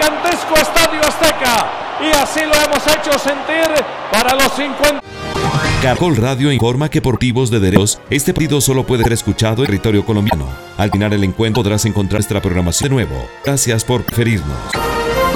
gigantesco Estadio Azteca. Y así lo hemos hecho sentir para los 50. Caracol Radio informa que por motivos de derechos, este partido solo puede ser escuchado en territorio colombiano. Al final el encuentro podrás encontrar nuestra programación de nuevo. Gracias por preferirnos.